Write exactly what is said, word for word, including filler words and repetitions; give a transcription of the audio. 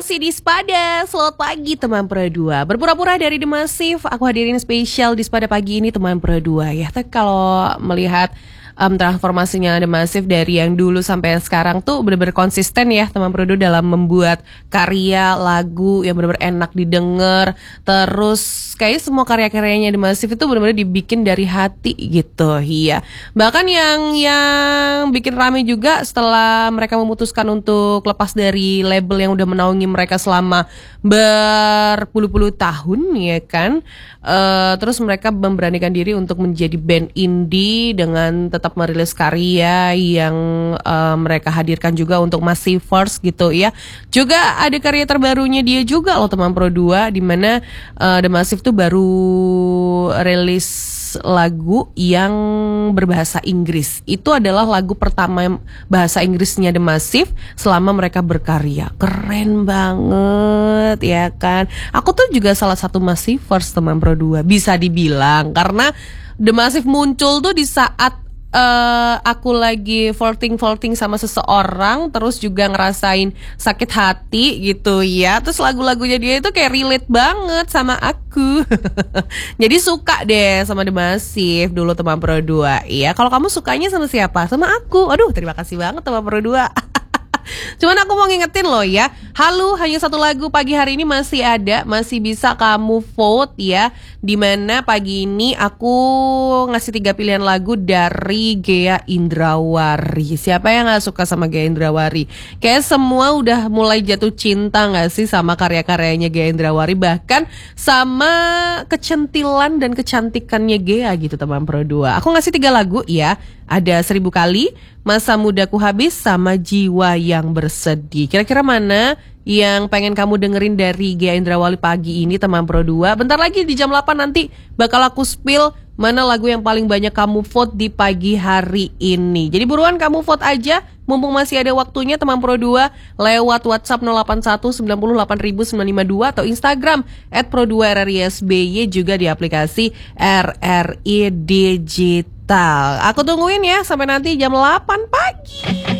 masih di Spada. Selamat pagi teman Pro dua. Berpura-pura dari The Massive, aku hadirin spesial di Spada pagi ini teman Pro dua ya. Tapi kalau melihat um, transformasinya The Massive dari yang dulu sampai sekarang tuh benar-benar konsisten ya teman Pro dua dalam membuat karya lagu yang benar-benar enak didengar. Terus kayak semua karya-karyanya The Massive itu benar-benar dibikin dari hati gitu. Iya. Bahkan yang yang bikin rame juga setelah mereka memutuskan untuk lepas dari label yang udah menaungi mereka selama berpuluh-puluh tahun ya kan. Uh, terus mereka memberanikan diri untuk menjadi band indie dengan tetap merilis karya yang uh, mereka hadirkan juga untuk Massivers gitu ya. Juga ada karya terbarunya dia juga loh teman Pro dua, di mana uh, The Massive tuh baru rilis lagu yang berbahasa Inggris. Itu adalah lagu pertama bahasa Inggrisnya The Massive selama mereka berkarya. Keren banget ya kan. Aku tuh juga salah satu Massivers teman Pro dua, bisa dibilang, karena The Massive muncul tuh di saat Uh, aku lagi flirting-flirting sama seseorang, terus juga ngerasain sakit hati gitu ya. Terus lagu-lagunya dia itu kayak relate banget sama aku. Jadi suka deh sama The Massive dulu teman Pro dua. Iya, kalau kamu sukanya sama siapa? Sama aku. Aduh, terima kasih banget teman Pro dua. Cuman aku mau ngingetin loh ya, Halu hanya satu lagu pagi hari ini masih ada, masih bisa kamu vote ya. Dimana pagi ini aku ngasih tiga pilihan lagu dari Ghea Indrawari. Siapa yang gak suka sama Ghea Indrawari? Kayak semua udah mulai jatuh cinta gak sih sama karya-karyanya Ghea Indrawari, bahkan sama kecentilan dan kecantikannya Ghea gitu teman Pro dua. Aku ngasih tiga lagu ya, ada Seribu Kali, Masa Mudaku Habis, sama Jiwa Yang Bersedih. Kira-kira mana yang pengen kamu dengerin dari Ghea Indrawari pagi ini teman Pro dua? Bentar lagi di jam delapan nanti bakal aku spill mana lagu yang paling banyak kamu vote di pagi hari ini. Jadi buruan kamu vote aja, mumpung masih ada waktunya teman Pro dua, lewat WhatsApp nol delapan satu sembilan nol delapan sembilan lima dua atau Instagram at pro dua r r i s b y, juga di aplikasi R R I Digital. Aku tungguin ya sampai nanti jam delapan pagi.